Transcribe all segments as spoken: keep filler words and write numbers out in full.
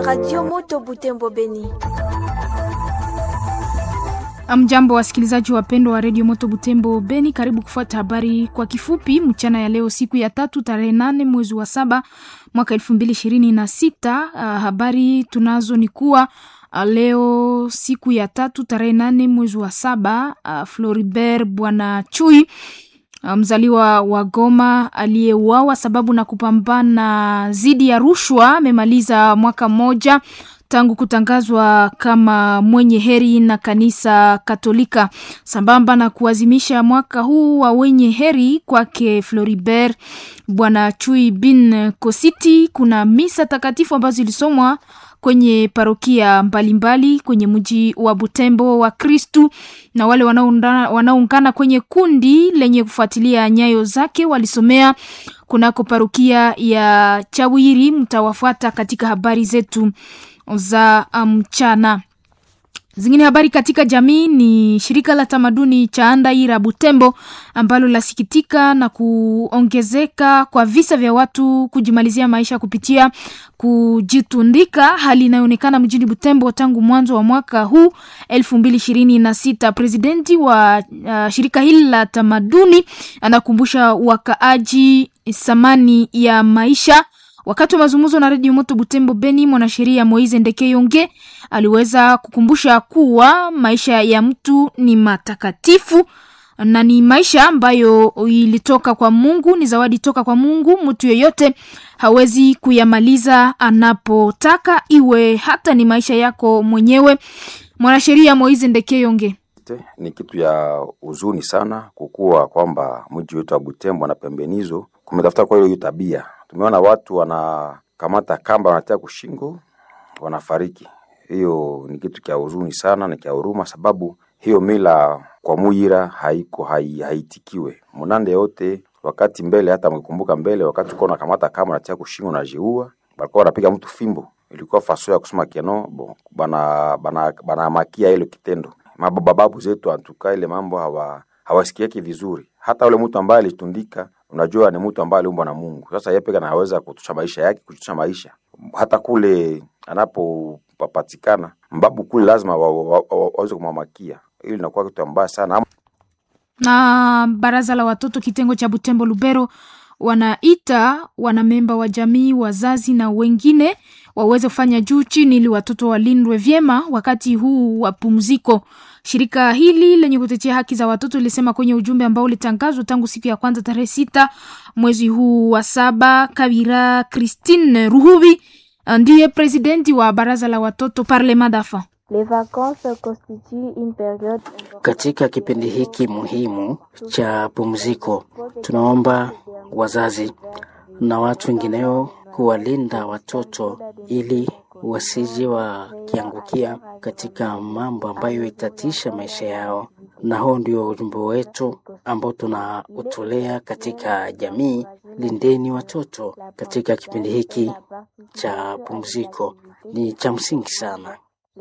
Radio Moto Butembo Beni. Amjambo wasikilizaji wapendwa wa Radio Moto Butembo Beni, karibu kufuata habari kwa kifupi mchana ya leo, siku ya tatu tarehe nane mwezi wa saba mwaka elfu mbili ishirini na sita. Uh, habari tunazo ni kuwa uh, leo siku ya tatu tarehe nane mwezi wa saba uh, Floribert Bwana Chui, mzaliwa wa Goma aliyeuawa sababu na kupambana zidi ya rushwa, amemaliza mwaka mmoja tangu kutangazwa kama mwenye heri na kanisa Katolika. Sambamba na kuazimisha mwaka huu wa wenye heri kwake Floribert Bwana Chui bin Kositi, kuna misa takatifu ambazo zilisomwa kwenye parokia mbalimbali kwenye mji wa Butembo. Wa Kristu na wale wanaoungana kwenye kundi lenye kufuatilia nyayo zake walisomea kunako parokia ya Chawiri. Mtawafuata katika habari zetu za mchana. Um, zingine habari katika jamii ni shirika la tamaduni cha Andaira Butembo ambalo lasikitika na kuongezeka kwa visa vya watu kujimalizia maisha kupitia kujitundika, hali inayoonekana mjini Butembo tangu mwanzo wa mwaka huu elfu mbili ishirini na sita. Presidenti wa uh, shirika hili la tamaduni anakumbusha wakaaji samani ya maisha. Wakati wa mazungumzo na Radio Moto Butembo Beni, mwanasheria Moize Ndekeyonge aliweza kukumbusha kuwa maisha ya mtu ni matakatifu na ni maisha ambayo ilitoka kwa Mungu, ni zawadi toka kwa Mungu. Mtu yeyote hawezi kuyamaliza anapotaka, iwe hata ni maisha yako mwenyewe. Mwanasheria Moize Ndekeyonge: ni kitu ya huzuni sana kukua kwamba mji wetu wa Butembo na pembenizo kumetafuta kwa hiyo tabia. Tumeona watu wanakamata kamba wanatia kushingo wanafariki. Hiyo ni kitu kia huzuni sana na kia huruma, sababu hiyo mila kwa Muira haiko hai, haitikiwe. Munande yote wakati mbele, hata mkikumbuka mbele, wakati uko nakamata kamba wanatia kushingo na jiua, walikuwa wanapiga mtu fimbo. Ilikuwa faso ya kusema kiano bon bana bana bana makia ile kitendo. Mababu zetu antuka ile mambo hawa hawasikieki vizuri. Hata ule mtu ambaye alitundika, unajua ni mtu ambaye aliumbwa na Mungu. Sasa yeye pekee anaweza kutusha maisha yake, kutusha maisha. Hata kule anapopatikana mbabu kule lazima waweze kumamakia. Ili inakuwa kitu mbaya sana. Na baraza la watoto kitengo cha Butembo Lubero wanaita wanamemba wa jamii, wazazi na wengine waweze kufanya juu chini ili watoto walindwe vyema wakati huu wa pumziko. Shirika hili lenye kutetea haki za watoto lilisema kwenye ujumbe ambao ulitangazwa tangu siku ya kwanza tarehe sita mwezi huu wa saba. Kabira Christine Ruhubi ndiye presidenti wa baraza la watoto Parlement d'Enfants. Katika kipindi hiki muhimu cha pumziko, tunaomba wazazi na watu wengineo kuwalinda watoto ili wasije wakiangukia katika mambo ambayo itatisha maisha yao. Na huo ndio ujumbe wetu ambao tunautolea katika jamii. Lindeni watoto katika kipindi hiki cha pumziko, ni cha msingi sana.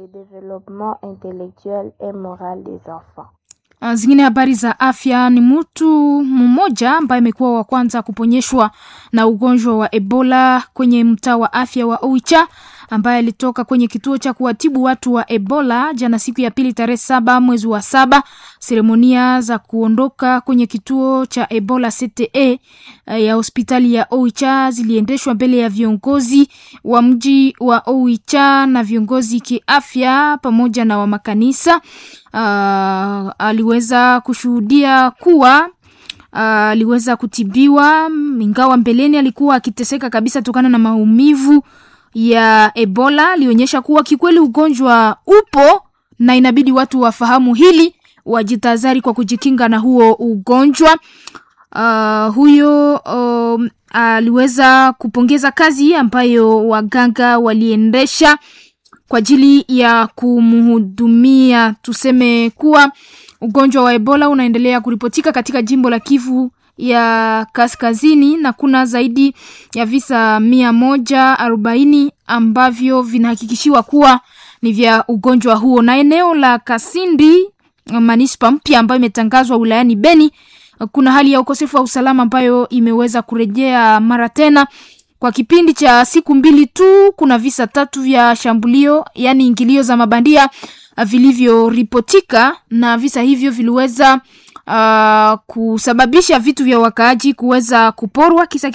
Zingine habari za afya ni mtu mmoja ambaye amekuwa wa kwanza kuponyeshwa na ugonjwa wa Ebola kwenye mtaa wa afya wa Oicha, ambaye alitoka kwenye kituo cha kuwatibu watu wa Ebola jana siku ya pili tarehe saba mwezi wa saba. Seremonia za kuondoka kwenye kituo cha Ebola C T E ya hospitali ya Oicha ziliendeshwa mbele ya viongozi wa mji wa Oicha na viongozi kiafya pamoja na wa makanisa. Uh, aliweza kushuhudia kuwa uh, aliweza kutibiwa, ingawa mbeleni alikuwa akiteseka kabisa tokana na maumivu ya Ebola. Alionyesha kuwa kikweli ugonjwa upo na inabidi watu wafahamu hili, wajitahadhari kwa kujikinga na huo ugonjwa. Uh, huyo uh, aliweza kupongeza kazi ambayo waganga waliendesha kwa ajili ya kumhudumia. Tuseme kuwa ugonjwa wa Ebola unaendelea kuripotika katika jimbo la Kivu ya Kaskazini na kuna zaidi ya visa mia moja arobaini ambavyo vinahakikishiwa kuwa ni vya ugonjwa huo. Na eneo la Kasindi, manispa mpya ambayo imetangazwa wilayani Beni, kuna hali ya ukosefu wa usalama ambayo imeweza kurejea mara tena. Kwa kipindi cha siku mbili tu kuna visa tatu vya shambulio, yani ingilio za mabandia vilivyoripotika, na visa hivyo viliweza uh, kusababisha vitu vya wakaaji kuweza kuporwa. Kisa